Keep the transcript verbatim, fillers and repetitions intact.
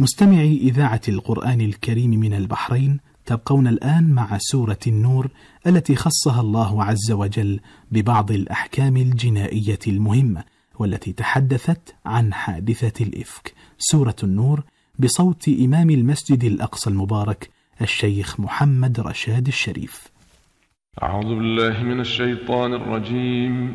مستمعي إذاعة القرآن الكريم من البحرين، تبقون الآن مع سورة النور التي خصها الله عز وجل ببعض الأحكام الجنائية المهمة، والتي تحدثت عن حادثة الإفك. سورة النور بصوت إمام المسجد الأقصى المبارك الشيخ محمد رشاد الشريف. أعوذ بالله من الشيطان الرجيم.